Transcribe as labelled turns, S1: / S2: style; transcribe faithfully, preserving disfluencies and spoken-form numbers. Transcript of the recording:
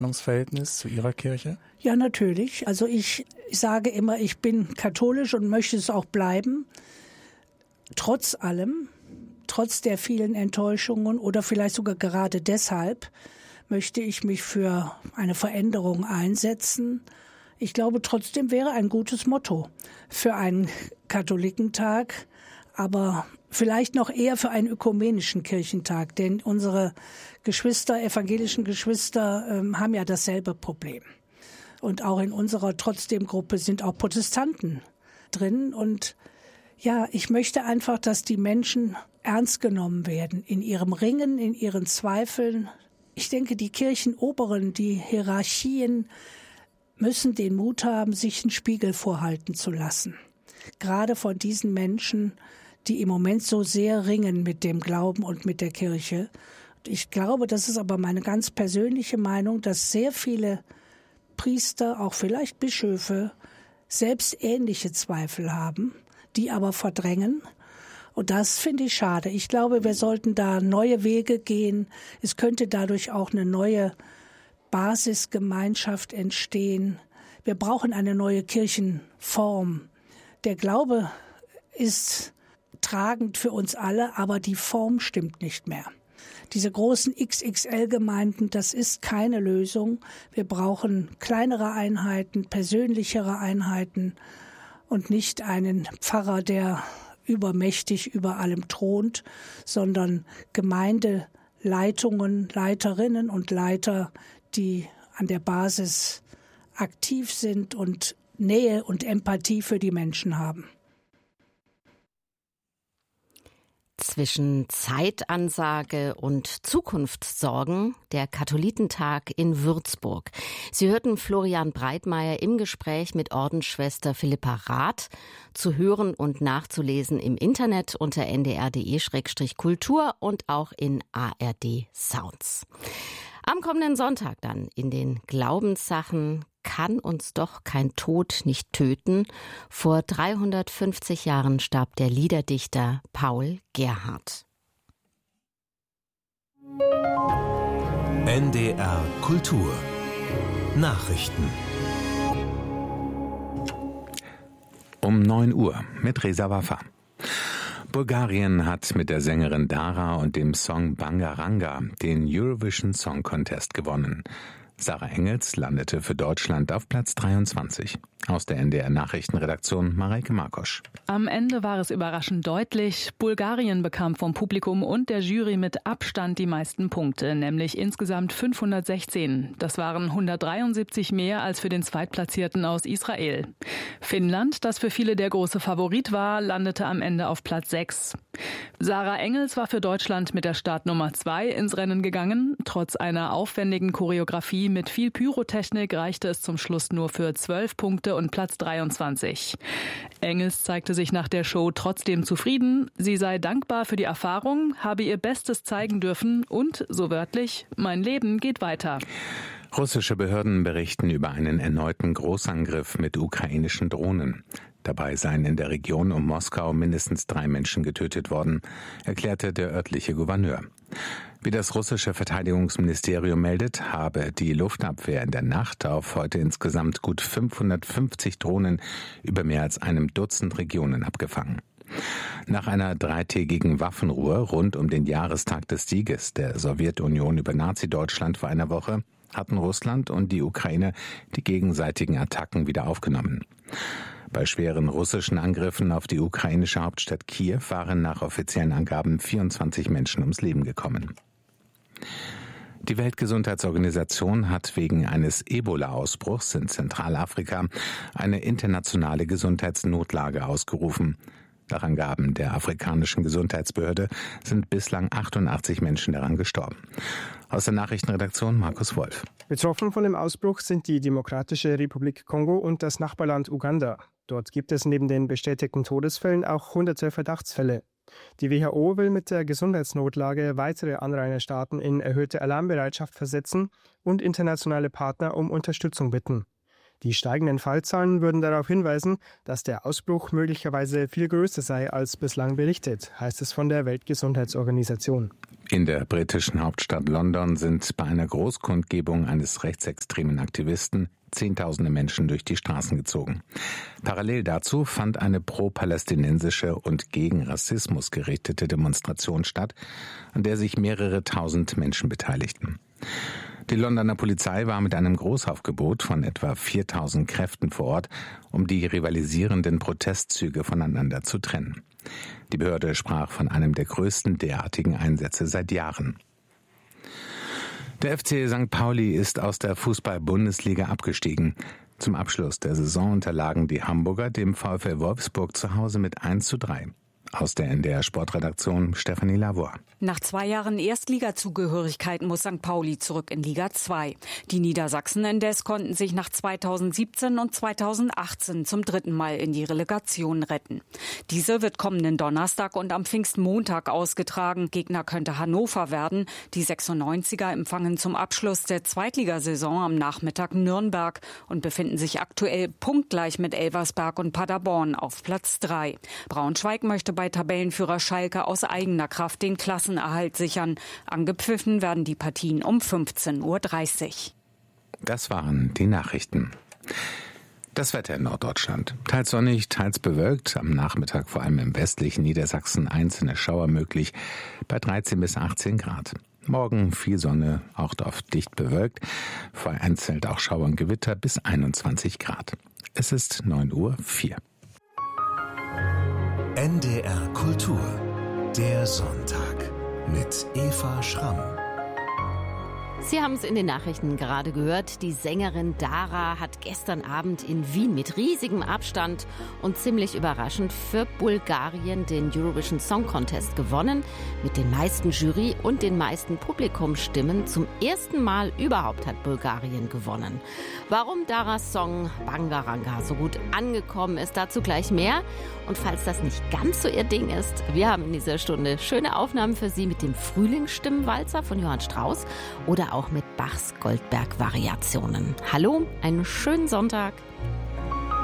S1: Verhältnis zu Ihrer Kirche?
S2: Ja, natürlich. Also ich sage immer, ich bin katholisch und möchte es auch bleiben. Trotz allem, trotz der vielen Enttäuschungen oder vielleicht sogar gerade deshalb, möchte ich mich für eine Veränderung einsetzen. Ich glaube, trotzdem wäre ein gutes Motto für einen Katholikentag, aber vielleicht noch eher für einen ökumenischen Kirchentag, denn unsere Geschwister, evangelischen Geschwister, ähm, haben ja dasselbe Problem. Und auch in unserer Trotzdem-Gruppe sind auch Protestanten drin. Und ja, ich möchte einfach, dass die Menschen ernst genommen werden in ihrem Ringen, in ihren Zweifeln. Ich denke, die Kirchenoberen, die Hierarchien müssen den Mut haben, sich einen Spiegel vorhalten zu lassen. Gerade von diesen Menschen, die im Moment so sehr ringen mit dem Glauben und mit der Kirche. Ich glaube, das ist aber meine ganz persönliche Meinung, dass sehr viele Priester, auch vielleicht Bischöfe, selbst ähnliche Zweifel haben, die aber verdrängen. Und das finde ich schade. Ich glaube, wir sollten da neue Wege gehen. Es könnte dadurch auch eine neue Basisgemeinschaft entstehen. Wir brauchen eine neue Kirchenform. Der Glaube ist tragend für uns alle, aber die Form stimmt nicht mehr. Diese großen X X L-Gemeinden, das ist keine Lösung. Wir brauchen kleinere Einheiten, persönlichere Einheiten und nicht einen Pfarrer, der übermächtig über allem thront, sondern Gemeindeleitungen, Leiterinnen und Leiter, die an der Basis aktiv sind und Nähe und Empathie für die Menschen haben.
S3: Zwischen Zeitansage und Zukunftssorgen, der Katholikentag in Würzburg. Sie hörten Florian Breitmeier im Gespräch mit Ordensschwester Philippa Rath, zu hören und nachzulesen im Internet unter n d r punkt d e Schrägstrich kultur und auch in A R D Sounds. Am kommenden Sonntag dann in den Glaubenssachen kann uns doch kein Tod nicht töten. Vor dreihundertfünfzig Jahren starb der Liederdichter Paul Gerhardt.
S4: N D R Kultur Nachrichten
S5: Um neun Uhr mit Reza Waffa. Bulgarien hat mit der Sängerin Dara und dem Song Bangaranga den Eurovision Song Contest gewonnen. Sarah Engels landete für Deutschland auf Platz dreiundzwanzig. Aus der N D R-Nachrichtenredaktion Mareike Markosch.
S6: Am Ende war es überraschend deutlich. Bulgarien bekam vom Publikum und der Jury mit Abstand die meisten Punkte, nämlich insgesamt fünfhundertsechzehn. Das waren hundertdreiundsiebzig mehr als für den Zweitplatzierten aus Israel. Finnland, das für viele der große Favorit war, landete am Ende auf Platz sechs. Sarah Engels war für Deutschland mit der Startnummer zwei ins Rennen gegangen. Trotz einer aufwendigen Choreografie mit viel Pyrotechnik reichte es zum Schluss nur für zwölf Punkte und Platz dreiundzwanzig. Engels zeigte sich nach der Show trotzdem zufrieden. Sie sei dankbar für die Erfahrung, habe ihr Bestes zeigen dürfen und, so wörtlich, mein Leben geht weiter.
S5: Russische Behörden berichten über einen erneuten Großangriff mit ukrainischen Drohnen. Dabei seien in der Region um Moskau mindestens drei Menschen getötet worden, erklärte der örtliche Gouverneur. Wie das russische Verteidigungsministerium meldet, habe die Luftabwehr in der Nacht auf heute insgesamt gut fünfhundertfünfzig Drohnen über mehr als einem Dutzend Regionen abgefangen. Nach einer dreitägigen Waffenruhe rund um den Jahrestag des Sieges der Sowjetunion über Nazi-Deutschland vor einer Woche hatten Russland und die Ukraine die gegenseitigen Attacken wieder aufgenommen. Bei schweren russischen Angriffen auf die ukrainische Hauptstadt Kiew waren nach offiziellen Angaben vierundzwanzig Menschen ums Leben gekommen. Die Weltgesundheitsorganisation hat wegen eines Ebola-Ausbruchs in Zentralafrika eine internationale Gesundheitsnotlage ausgerufen. Nach Angaben der afrikanischen Gesundheitsbehörde sind bislang achtundachtzig Menschen daran gestorben. Aus der Nachrichtenredaktion Markus Wolf.
S7: Betroffen von dem Ausbruch sind die Demokratische Republik Kongo und das Nachbarland Uganda. Dort gibt es neben den bestätigten Todesfällen auch hunderte Verdachtsfälle. Die W H O will mit der Gesundheitsnotlage weitere Anrainerstaaten in erhöhte Alarmbereitschaft versetzen und internationale Partner um Unterstützung bitten. Die steigenden Fallzahlen würden darauf hinweisen, dass der Ausbruch möglicherweise viel größer sei als bislang berichtet, heißt es von der Weltgesundheitsorganisation.
S5: In der britischen Hauptstadt London sind bei einer Großkundgebung eines rechtsextremen Aktivisten Zehntausende Menschen durch die Straßen gezogen. Parallel dazu fand eine pro-palästinensische und gegen Rassismus gerichtete Demonstration statt, an der sich mehrere tausend Menschen beteiligten. Die Londoner Polizei war mit einem Großaufgebot von etwa viertausend Kräften vor Ort, um die rivalisierenden Protestzüge voneinander zu trennen. Die Behörde sprach von einem der größten derartigen Einsätze seit Jahren. Der F C Sankt Pauli ist aus der Fußball-Bundesliga abgestiegen. Zum Abschluss der Saison unterlagen die Hamburger dem VfL Wolfsburg zu Hause mit eins zu drei. Aus der N D R-Sportredaktion Stefanie Lavoie.
S8: Nach zwei Jahren Erstligazugehörigkeit muss Sankt Pauli zurück in Liga zwei. Die Niedersachsen indes konnten sich nach zweitausendsiebzehn und zweitausendachtzehn zum dritten Mal in die Relegation retten. Diese wird kommenden Donnerstag und am Pfingstmontag ausgetragen. Gegner könnte Hannover werden. Die sechsundneunziger empfangen zum Abschluss der Zweitligasaison am Nachmittag Nürnberg und befinden sich aktuell punktgleich mit Elversberg und Paderborn auf Platz drei. Braunschweig möchte bei Tabellenführer Schalke aus eigener Kraft den Klassenerhalt sichern. Angepfiffen werden die Partien um fünfzehn Uhr dreißig.
S5: Das waren die Nachrichten. Das Wetter in Norddeutschland. Teils sonnig, teils bewölkt. Am Nachmittag vor allem im westlichen Niedersachsen einzelne Schauer möglich bei dreizehn bis achtzehn Grad. Morgen viel Sonne, auch oft dicht bewölkt. Vereinzelt auch Schauer und Gewitter bis einundzwanzig Grad. Es ist neun Uhr vier.
S4: N D R Kultur. Der Sonntag mit Eva Schramm.
S3: Sie haben es in den Nachrichten gerade gehört. Die Sängerin Dara hat gestern Abend in Wien mit riesigem Abstand und ziemlich überraschend für Bulgarien den Eurovision Song Contest gewonnen. Mit den meisten Jury- und den meisten Publikumsstimmen. Zum ersten Mal überhaupt hat Bulgarien gewonnen. Warum Daras Song Bangaranga so gut angekommen ist, dazu gleich mehr. Und falls das nicht ganz so ihr Ding ist, wir haben in dieser Stunde schöne Aufnahmen für Sie mit dem Frühlingsstimmenwalzer von Johann Strauss oder auch mit Bachs Goldberg-Variationen. Hallo, einen schönen Sonntag.